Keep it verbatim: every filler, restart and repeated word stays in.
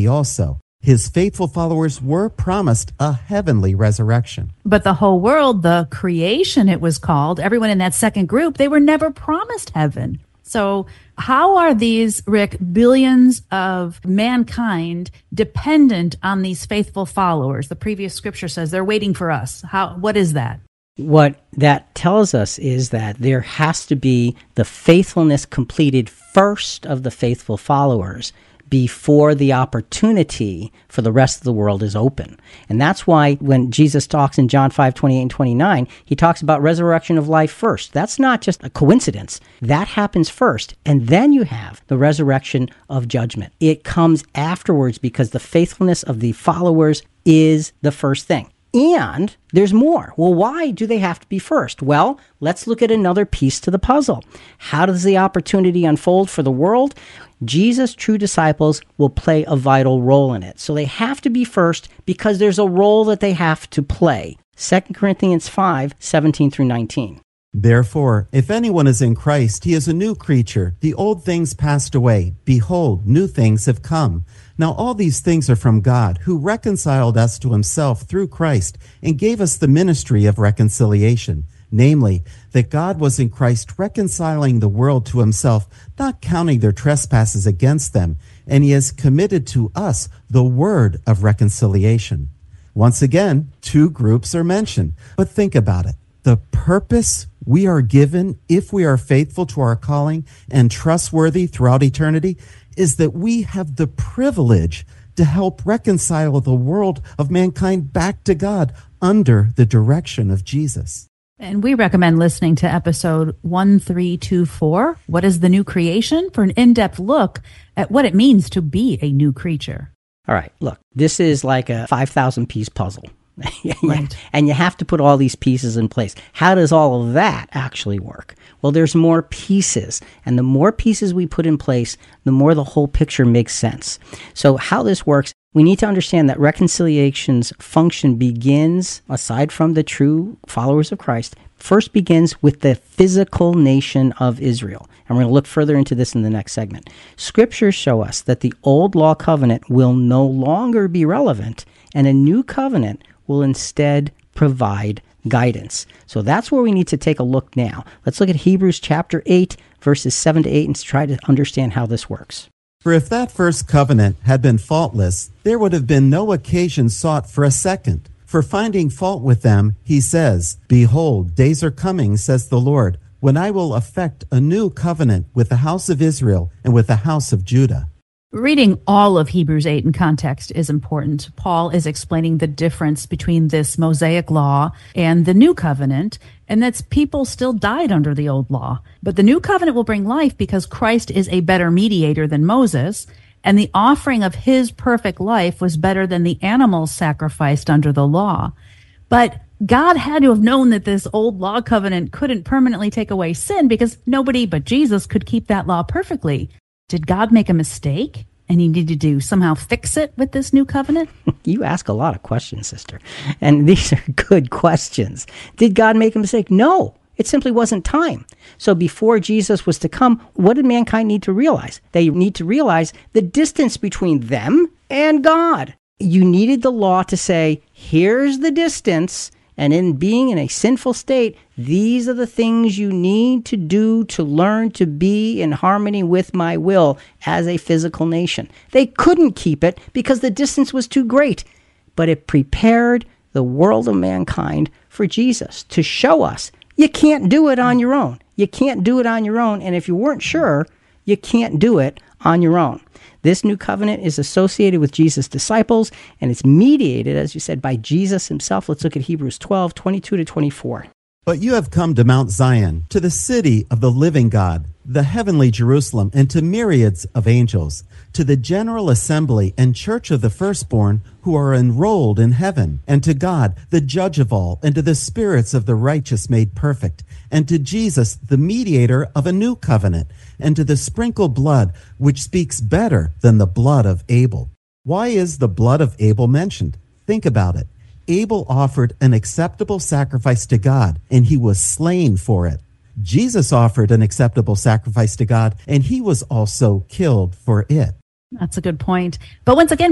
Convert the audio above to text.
eternity also. His faithful followers were promised a heavenly resurrection. But the whole world, the creation it was called, everyone in that second group, they were never promised heaven. So how are these, Rick, billions of mankind dependent on these faithful followers? The previous scripture says they're waiting for us. How? What is that? What that tells us is that there has to be the faithfulness completed first of the faithful followers before the opportunity for the rest of the world is open. And that's why when Jesus talks in John five, twenty-eight and twenty-nine, he talks about resurrection of life first. That's not just a coincidence. That happens first. And then you have the resurrection of judgment. It comes afterwards because the faithfulness of the followers is the first thing. And there's more. Well, why do they have to be first? Well, let's look at another piece to the puzzle. How does the opportunity unfold for the world? Jesus' true disciples will play a vital role in it. So they have to be first because there's a role that they have to play. Second Corinthians five, seventeen through nineteen. Therefore, if anyone is in Christ, he is a new creature. The old things passed away. Behold, new things have come. Now all these things are from God, who reconciled us to himself through Christ and gave us the ministry of reconciliation. Namely, that God was in Christ reconciling the world to himself, not counting their trespasses against them, and he has committed to us the word of reconciliation. Once again, two groups are mentioned, but think about it. The purpose we are given, if we are faithful to our calling and trustworthy throughout eternity, is that we have the privilege to help reconcile the world of mankind back to God under the direction of Jesus. And we recommend listening to episode one three two four, What is the New Creation? For an in-depth look at what it means to be a new creature. All right, look, this is like a five thousand piece puzzle. Right. And you have to put all these pieces in place. How does all of that actually work? Well, there's more pieces. And the more pieces we put in place, the more the whole picture makes sense. So how this works, we need to understand that reconciliation's function begins, aside from the true followers of Christ, first begins with the physical nation of Israel. And we're going to look further into this in the next segment. Scriptures show us that the old law covenant will no longer be relevant, and a new covenant will instead provide guidance. So that's where we need to take a look now. Let's look at Hebrews chapter eight, verses seven to eight, and try to understand how this works. For if that first covenant had been faultless, there would have been no occasion sought for a second. For finding fault with them, he says, Behold, days are coming, says the Lord, when I will effect a new covenant with the house of Israel and with the house of Judah. Reading all of Hebrews eight in context is important. Paul is explaining the difference between this Mosaic law and the new covenant, and that people still died under the old law. But the new covenant will bring life because Christ is a better mediator than Moses, and the offering of his perfect life was better than the animals sacrificed under the law. But God had to have known that this old law covenant couldn't permanently take away sin because nobody but Jesus could keep that law perfectly. Did God make a mistake and he needed to somehow fix it with this new covenant? You ask a lot of questions, sister. And these are good questions. Did God make a mistake? No, it simply wasn't time. So before Jesus was to come, what did mankind need to realize? They need to realize the distance between them and God. You needed the law to say, here's the distance. And in being in a sinful state, these are the things you need to do to learn to be in harmony with my will as a physical nation. They couldn't keep it because the distance was too great, but it prepared the world of mankind for Jesus to show us you can't do it on your own. You can't do it on your own, and if you weren't sure, you can't do it on your own. This new covenant is associated with Jesus' disciples, and it's mediated, as you said, by Jesus himself. Let's look at Hebrews twelve, twenty-two to twenty-four. But you have come to Mount Zion, to the city of the living God, the heavenly Jerusalem, and to myriads of angels, to the general assembly and church of the firstborn who are enrolled in heaven, and to God, the judge of all, and to the spirits of the righteous made perfect, and to Jesus, the mediator of a new covenant, and to the sprinkled blood, which speaks better than the blood of Abel. Why is the blood of Abel mentioned? Think about it. Abel offered an acceptable sacrifice to God, and he was slain for it. Jesus offered an acceptable sacrifice to God, and he was also killed for it. That's a good point. But once again,